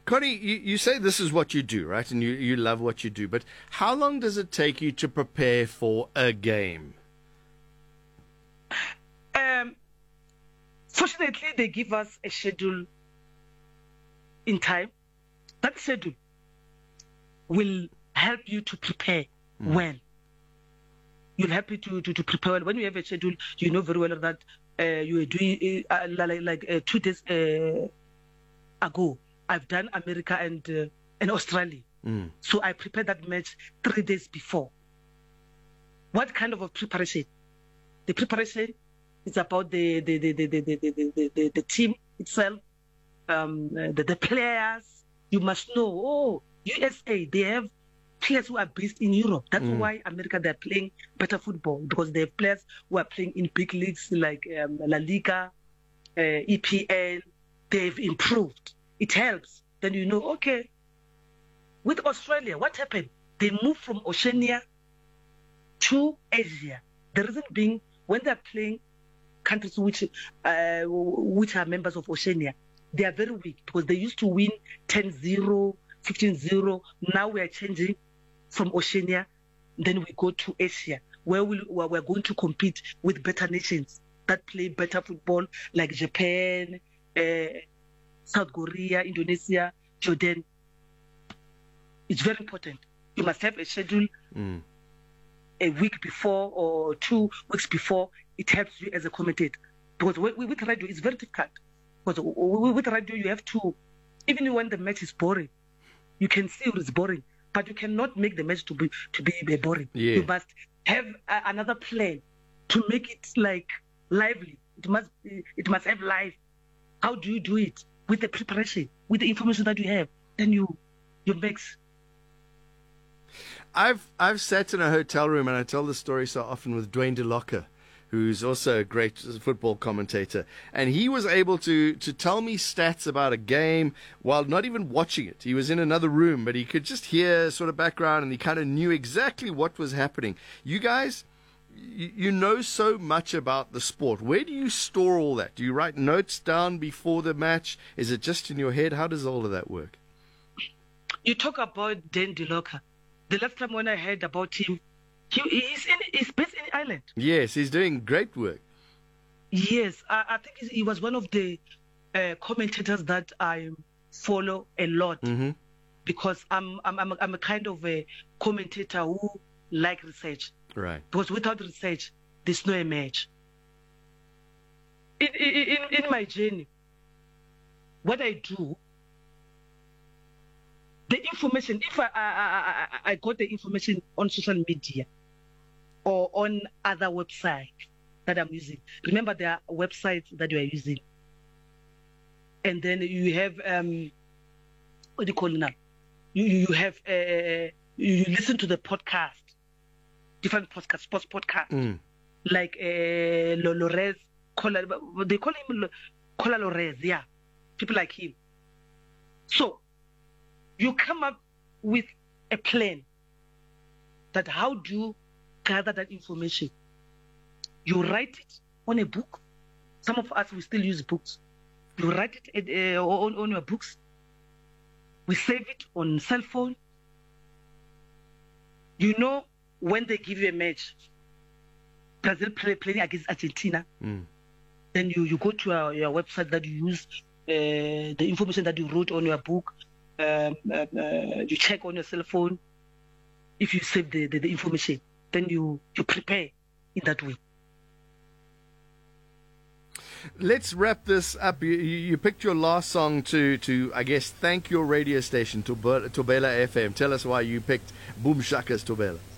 Connie, you say this is what you do, right? And you love what you do. But how long does it take you to prepare for a game? Fortunately, they give us a schedule in time. That schedule will help you to prepare well. You'll help you to prepare well. When you have a schedule, you know very well that you are doing 2 days ago. I've done America and Australia. So I prepared that match 3 days before. What kind of a preparation? The preparation is about the team itself, the players. You must know, USA, they have players who are based in Europe. That's why America, they're playing better football, because they have players who are playing in big leagues like La Liga, EPL. They've improved. It helps. Then you know, okay, with Australia, what happened? They moved from Oceania to Asia. The reason being, when they're playing countries which are members of Oceania, they are very weak, because they used to win 10-0, 15-0. Now we are changing from Oceania, then we go to Asia, where we're going to compete with better nations that play better football, like Japan, South Korea, Indonesia, Jordan. It's very important. You must have a schedule a week before or 2 weeks before. It helps you as a commentator. Because with radio, it's very difficult. Because with radio, you have to, even when the match is boring, you can see it's boring, but you cannot make the match to be boring. Yeah. You must have another plan to make it like lively. It must have life. How do you do it? With the preparation, with the information that you have, then you mix. I've sat in a hotel room, and I tell this story so often, with Dwayne DeLocca, who's also a great football commentator, and he was able to tell me stats about a game while not even watching it. He was in another room, but he could just hear sort of background, and he kind of knew exactly what was happening. You guys, you know so much about the sport. Where do you store all that? Do you write notes down before the match? Is it just in your head? How does all of that work? You talk about Dan DeLocca. The last time when I heard about him, he's based in Ireland. Yes, he's doing great work. Yes, I think he was one of the commentators that I follow a lot, because I'm a kind of a commentator who like research. Right. Because without research, there's no match. In my journey, what I do, the information, if I got the information on social media or on other websites that I'm using, remember there are websites that you are using. And then you have, what do you call it now? You have, you listen to the podcast, different podcasts, sports podcasts, like Lorez, they call him Cola Lorez, yeah, people like him. So you come up with a plan that how do you gather that information. You write it on a book. Some of us, we still use books. You write it on your books. We save it on cell phone. You know, when they give you a match, Brazil playing against Argentina, then you go to your website that you use, the information that you wrote on your book, you check on your cell phone. If you save the information, then you prepare in that way. Let's wrap this up. You picked your last song to I guess, thank your radio station, Thobela FM. Tell us why you picked Boom Shaka's Thobela.